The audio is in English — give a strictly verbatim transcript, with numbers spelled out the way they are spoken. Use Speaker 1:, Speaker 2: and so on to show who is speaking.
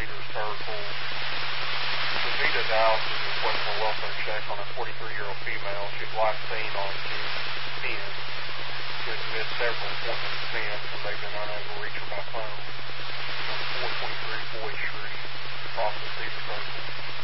Speaker 1: Leaders Circle. Davita Dallas is requesting a welfare check on a forty-three-year-old female